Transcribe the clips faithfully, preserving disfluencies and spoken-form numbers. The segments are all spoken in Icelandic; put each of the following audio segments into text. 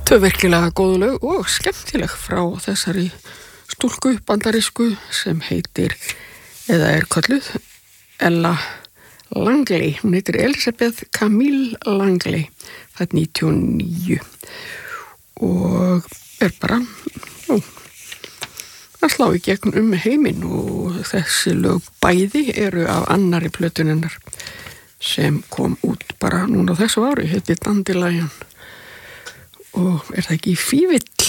Tvö virkilega góð lög og skemmtileg frá þessari stúlku bandarísku sem heitir, eða er kölluð, Ella Langley. Hún heitir Elizabeth Camille Langley, fædd níutíu og níu og er bara ó, að slá í gegn um heiminn og þessi lög bæði eru af annarri plötun hennar sem kom út bara núna á þessu ári, heitir Dandelion. Og er það ekki fívill?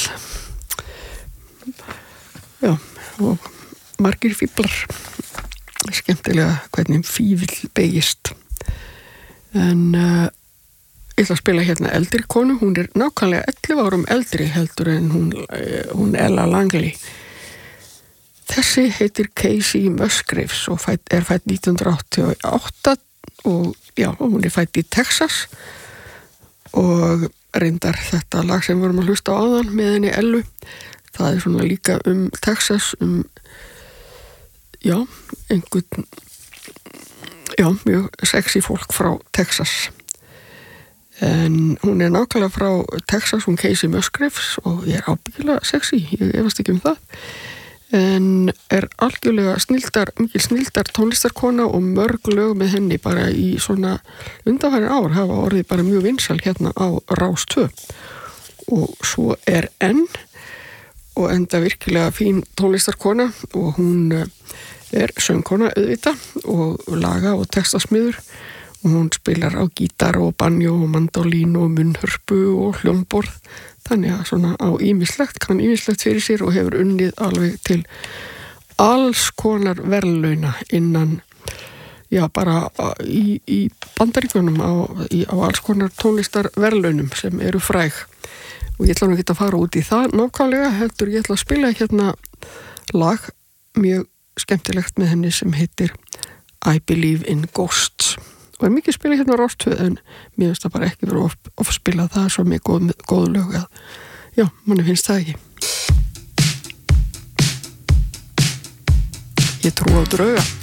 Já, og margir fíblar. Skemmtilega hvernig fívill beygist. En uh, ég ætla að spila hérna eldri konu. Hún er nákvæmlega ellefu árum eldri heldur en hún, uh, hún Ella Langley. Þessi heitir Casey Musgraves og fætt, er fætt nítján hundruð áttatíu og átta og já, hún er fætt í Texas og reyndar þetta lag sem við vorum að hlusta á áðan með henni Ellu, það er svona líka um Texas, um já, einhvern já, mjög sexy fólk frá Texas en hún er nákvæmlega frá Texas, hún Casey Musgraves og ég er ábyggilega sexy, ég efast ekki um það en er algjörlega snildar, mikil snildar tónlistarkona og mörg lög með henni bara í svona undanfærin ár hafa orðið bara mjög vinsæl hérna á Rás tvö og svo er enn og enda virkilega fín tónlistarkona og hún er söngkona auðvitað og laga og textasmiður og hún spilar á gítar og banjo og mandolín og munnhörpu og hljómborð þannig að svona á ýmislegt, kann ýmislegt fyrir sér og hefur unnið alveg til alls konar verðlauna innan, já bara í, í Bandaríkjunum á, í, á alls konar tónlistar verðlaunum sem eru fræg og ég ætla nú ekki að fara út í það nákvæmlega, heldur ég ætla að spila hérna lag mjög skemmtilegt með henni sem heitir I Believe in Ghosts og er mikið spila hérna á Rás tvö en mér finnst það bara ekki verið of, of spila það er svo mjög góð, góð lög að já, manni finnst það ekki ég trú á drauga